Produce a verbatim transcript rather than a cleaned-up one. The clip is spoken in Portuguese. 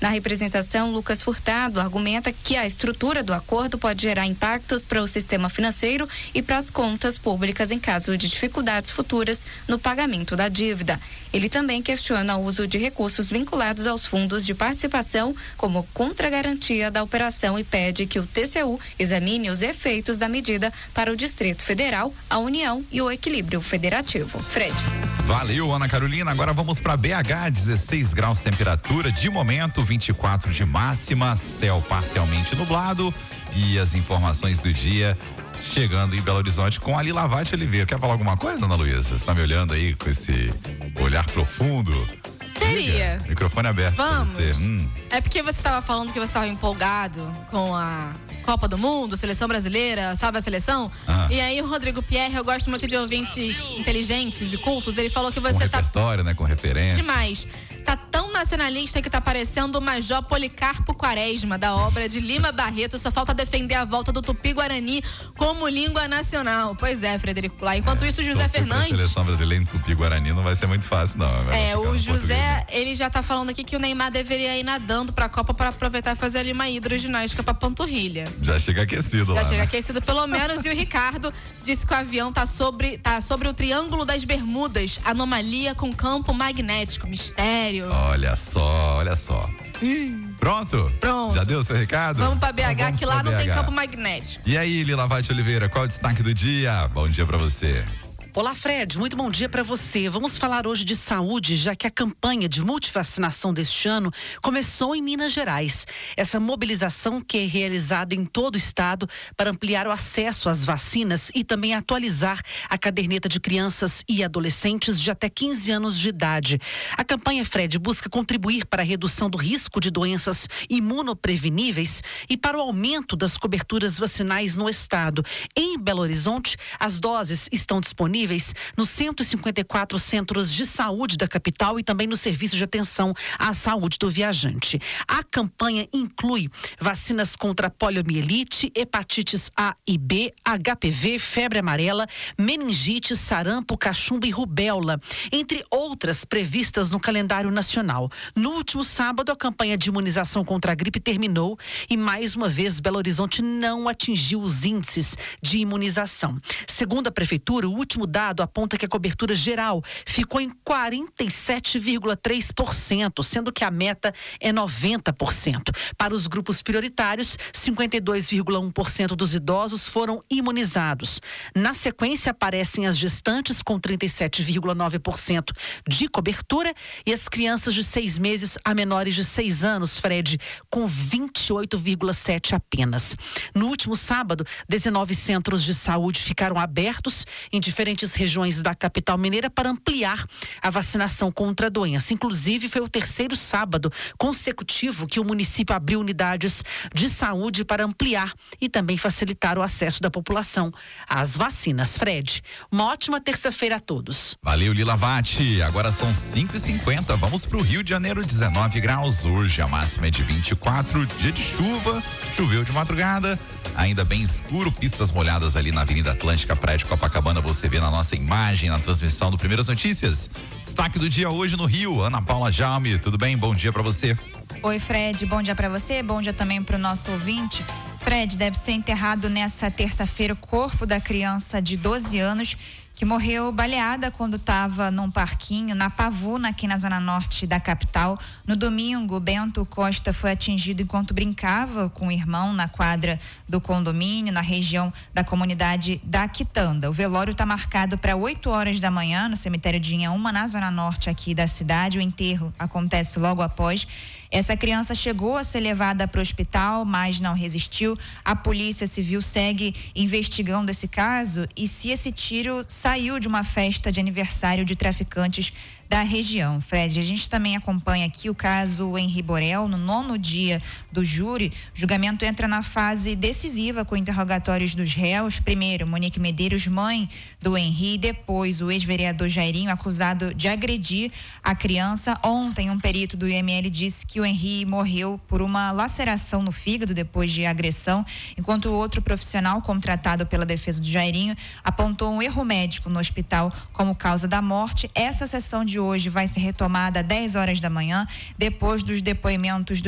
Na representação, Lucas Furtado argumenta que a estrutura do acordo pode gerar impactos para o sistema financeiro e para as contas públicas em caso de dificuldades futuras no pagamento da dívida. Ele também questiona o uso de recursos vinculados aos fundos de participação como contragarantia da operação e pede que o T C U examine os efeitos da medida para o Distrito Federal, a União e o equilíbrio federativo. Fred. Valeu, Ana Carolina. Agora vamos para B H, dezesseis graus temperatura, de momento vinte e quatro de máxima, céu parcialmente nublado e as informações do dia chegando em Belo Horizonte com a Lila Vatti Oliveira. Quer falar alguma coisa, Ana Luísa? Você tá me olhando aí com esse olhar profundo? Queria. Diga. Microfone aberto. Vamos. Pra você. Hum. É porque você tava falando que você tava empolgado com a Copa do Mundo, seleção brasileira, salve a seleção. Ah. E aí o Rodrigo Pierre, eu gosto muito de ouvintes inteligentes e cultos, ele falou que você com tá... repertório, né? Com referência. Demais. Tá tão nacionalista que tá parecendo o Major Policarpo Quaresma, da obra de Lima Barreto. Só falta defender a volta do Tupi-Guarani como língua nacional. Pois é, Frederico Lá. Enquanto é, isso, o José Fernandes... A seleção brasileira em Tupi-Guarani não vai ser muito fácil, não. É, o José, ele já tá falando aqui que o Neymar deveria ir nadando pra Copa para aproveitar e fazer ali uma hidroginástica pra panturrilha. Já chega aquecido já lá. Já chega né? aquecido pelo menos. E o Ricardo disse que o avião tá sobre, tá sobre o Triângulo das Bermudas, anomalia com campo magnético, mistério. Olha só, olha só. Pronto? Pronto. Já deu seu recado? Vamos pra B H, então vamos que lá não B H. Tem campo magnético. E aí, Lila Vatti Oliveira, qual é o destaque do dia? Bom dia pra você. Olá, Fred, muito bom dia para você. Vamos falar hoje de saúde, já que a campanha de multivacinação deste ano começou em Minas Gerais. Essa mobilização que é realizada em todo o estado para ampliar o acesso às vacinas e também atualizar a caderneta de crianças e adolescentes de até quinze anos de idade. A campanha, Fred, busca contribuir para a redução do risco de doenças imunopreveníveis e para o aumento das coberturas vacinais no estado. Em Belo Horizonte, as doses estão disponíveis nos cento e cinquenta e quatro centros de saúde da capital e também no serviço de atenção à saúde do viajante. A campanha inclui vacinas contra poliomielite, hepatites A e B, H P V, febre amarela, meningite, sarampo, cachumba e rubéola, entre outras previstas no calendário nacional. No último sábado, a campanha de imunização contra a gripe terminou e, mais uma vez, Belo Horizonte não atingiu os índices de imunização. Segundo a prefeitura, o último dado aponta que a cobertura geral ficou em quarenta e sete vírgula três por cento, sendo que a meta é noventa por cento. Para os grupos prioritários, cinquenta e dois vírgula um por cento dos idosos foram imunizados. Na sequência, aparecem as gestantes com trinta e sete vírgula nove por cento de cobertura e as crianças de seis meses a menores de seis anos, Fred, com vinte e oito vírgula sete por cento apenas. No último sábado, dezenove centros de saúde ficaram abertos em diferentes regiões da capital mineira para ampliar a vacinação contra a doença. Inclusive, foi o terceiro sábado consecutivo que o município abriu unidades de saúde para ampliar e também facilitar o acesso da população às vacinas. Fred, uma ótima terça-feira a todos. Valeu, Lila Vatti. Agora são cinco e cinquenta. Vamos para o Rio de Janeiro, dezenove graus. Hoje a máxima é de vinte e quatro. Dia de chuva, choveu de madrugada, ainda bem escuro, pistas molhadas ali na Avenida Atlântica, Praia de Copacabana. Você vê na nossa imagem, na transmissão do Primeiras Notícias. Destaque do dia hoje no Rio, Ana Paula Jaume, tudo bem? Bom dia pra você. Oi, Fred, bom dia pra você, bom dia também pro nosso ouvinte. Fred, deve ser enterrado nessa terça-feira o corpo da criança de doze anos que morreu baleada quando estava num parquinho na Pavuna, aqui na zona norte da capital. No domingo, Bento Costa foi atingido enquanto brincava com o irmão na quadra do condomínio, na região da comunidade da Quitanda. O velório está marcado para oito horas da manhã no cemitério de Inhaúma, na zona norte aqui da cidade. O enterro acontece logo após. Essa criança chegou a ser levada para o hospital, mas não resistiu. A Polícia Civil segue investigando esse caso e se esse tiro saiu de uma festa de aniversário de traficantes da região. Fred, a gente também acompanha aqui o caso Henri Borel, no nono dia do júri. O julgamento entra na fase decisiva com interrogatórios dos réus. Primeiro, Monique Medeiros, mãe do Henri, depois o ex-vereador Jairinho, acusado de agredir a criança. Ontem, um perito do I M L disse que o Henri morreu por uma laceração no fígado depois de agressão, enquanto o outro profissional contratado pela defesa do Jairinho apontou um erro médico no hospital como causa da morte. Essa sessão de hoje vai ser retomada às dez horas da manhã, depois dos depoimentos do